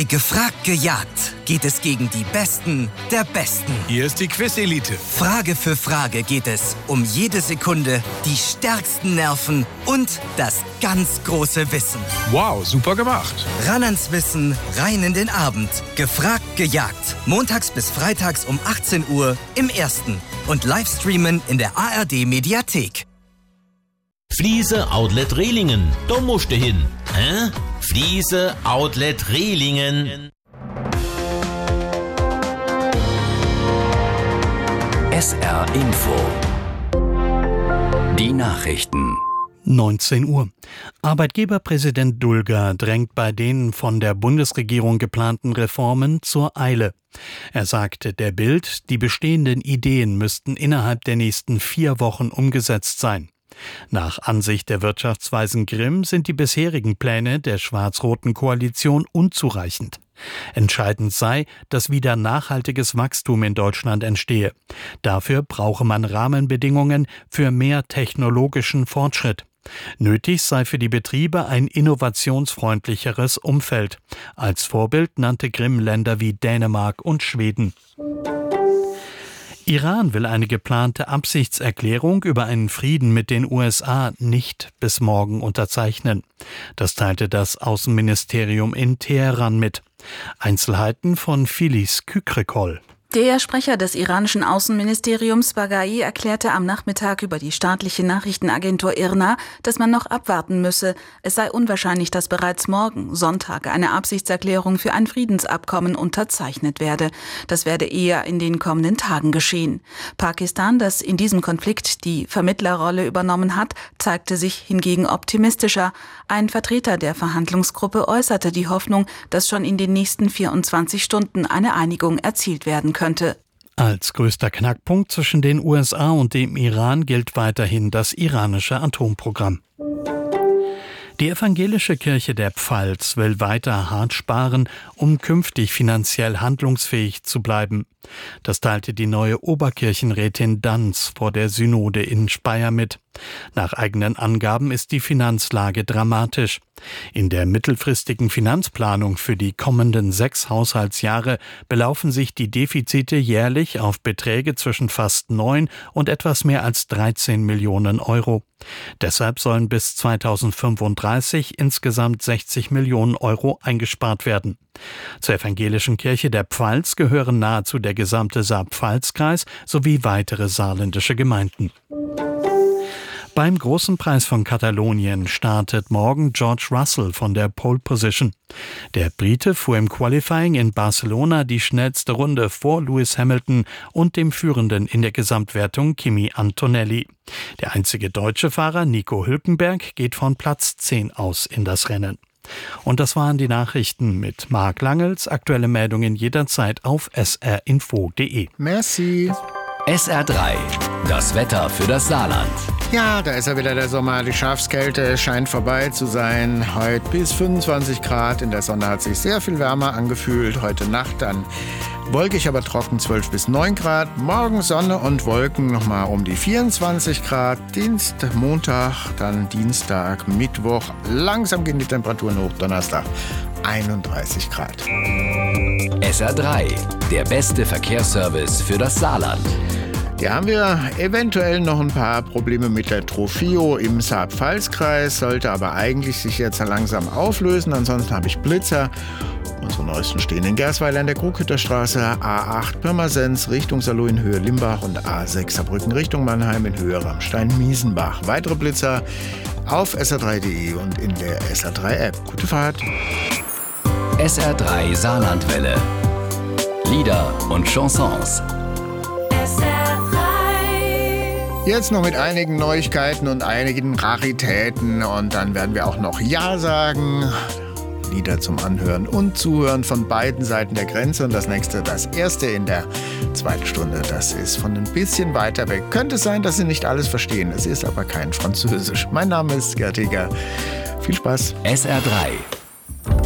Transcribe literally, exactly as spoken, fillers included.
Bei Gefragt gejagt geht es gegen die Besten der Besten. Hier ist die Quiz-Elite. Frage für Frage geht es um jede Sekunde, die stärksten Nerven und das ganz große Wissen. Wow, super gemacht. Ran ans Wissen, rein in den Abend. Gefragt gejagt. Montags bis freitags um achtzehn Uhr im Ersten. Und Livestreamen in der A R D-Mediathek. Fliese Outlet Rehlingen. Da musst du hin. Hä? Fliese Outlet Rehlingen. S R Info. Die Nachrichten. neunzehn Uhr. Arbeitgeberpräsident Dulger drängt bei den von der Bundesregierung geplanten Reformen zur Eile. Er sagte der Bild, die bestehenden Ideen müssten innerhalb der nächsten vier Wochen umgesetzt sein. Nach Ansicht der Wirtschaftsweisen Grimm sind die bisherigen Pläne der schwarz-roten Koalition unzureichend. Entscheidend sei, dass wieder nachhaltiges Wachstum in Deutschland entstehe. Dafür brauche man Rahmenbedingungen für mehr technologischen Fortschritt. Nötig sei für die Betriebe ein innovationsfreundlicheres Umfeld. Als Vorbild nannte Grimm Länder wie Dänemark und Schweden. Iran will eine geplante Absichtserklärung über einen Frieden mit den U S A nicht bis morgen unterzeichnen. Das teilte das Außenministerium in Teheran mit. Einzelheiten von Filiz Kükrikol. Der Sprecher des iranischen Außenministeriums Baghai erklärte am Nachmittag über die staatliche Nachrichtenagentur I R N A, dass man noch abwarten müsse. Es sei unwahrscheinlich, dass bereits morgen, Sonntag, eine Absichtserklärung für ein Friedensabkommen unterzeichnet werde. Das werde eher in den kommenden Tagen geschehen. Pakistan, das in diesem Konflikt die Vermittlerrolle übernommen hat, zeigte sich hingegen optimistischer. Ein Vertreter der Verhandlungsgruppe äußerte die Hoffnung, dass schon in den nächsten vierundzwanzig Stunden eine Einigung erzielt werden könnte. Könnte. Als größter Knackpunkt zwischen den U S A und dem Iran gilt weiterhin das iranische Atomprogramm. Die evangelische Kirche der Pfalz will weiter hart sparen, um künftig finanziell handlungsfähig zu bleiben. Das teilte die neue Oberkirchenrätin Danz vor der Synode in Speyer mit. Nach eigenen Angaben ist die Finanzlage dramatisch. In der mittelfristigen Finanzplanung für die kommenden sechs Haushaltsjahre belaufen sich die Defizite jährlich auf Beträge zwischen fast neun und etwas mehr als dreizehn Millionen Euro. Deshalb sollen bis zweitausendfünfunddreißig insgesamt sechzig Millionen Euro eingespart werden. Zur evangelischen Kirche der Pfalz gehören nahezu der gesamte Saar-Pfalz-Kreis sowie weitere saarländische Gemeinden. Beim Großen Preis von Katalonien startet morgen George Russell von der Pole Position. Der Brite fuhr im Qualifying in Barcelona die schnellste Runde vor Lewis Hamilton und dem Führenden in der Gesamtwertung Kimi Antonelli. Der einzige deutsche Fahrer Nico Hülkenberg geht von Platz zehn aus in das Rennen. Und das waren die Nachrichten mit Marc Langels. Aktuelle Meldungen jederzeit auf s r info punkt d e. Merci. S R drei. Das Wetter für das Saarland. Ja, da ist er wieder, der Sommer. Die Schafskälte scheint vorbei zu sein. Heute bis fünfundzwanzig Grad. In der Sonne hat sich sehr viel wärmer angefühlt. Heute Nacht dann wolkig, aber trocken zwölf bis neun Grad. Morgen Sonne und Wolken nochmal um die vierundzwanzig Grad. Dienstag, Montag, dann Dienstag, Mittwoch. Langsam gehen die Temperaturen hoch. Donnerstag einunddreißig Grad. S R drei. Der beste Verkehrsservice für das Saarland. Hier haben wir eventuell noch ein paar Probleme mit der Trofeo im Saar-Pfalz-Kreis, sollte aber eigentlich sich jetzt langsam auflösen. Ansonsten habe ich Blitzer. Unsere neuesten stehen in Gersweiler an der Krughütterstraße, A acht Pirmasens Richtung Saloh in Höhe Limbach und A sechs Saarbrücken Richtung Mannheim in Höhe Rammstein-Miesenbach. Weitere Blitzer auf s r drei punkt d e und in der S R drei App. Gute Fahrt. S R drei Saarlandwelle. Lieder und Chansons. Jetzt noch mit einigen Neuigkeiten und einigen Raritäten und dann werden wir auch noch Ja sagen. Lieder zum Anhören und Zuhören von beiden Seiten der Grenze. Und das nächste, das erste in der zweiten Stunde, das ist von ein bisschen weiter weg. Könnte sein, dass Sie nicht alles verstehen. Es ist aber kein Französisch. Mein Name ist Gerd Eger. Viel Spaß. S R drei.